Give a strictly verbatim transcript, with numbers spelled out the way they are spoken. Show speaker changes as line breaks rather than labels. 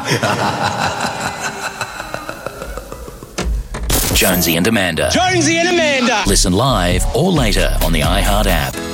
Jonesy and Amanda.
Jonesy and Amanda.
Listen live or later on the iHeart app.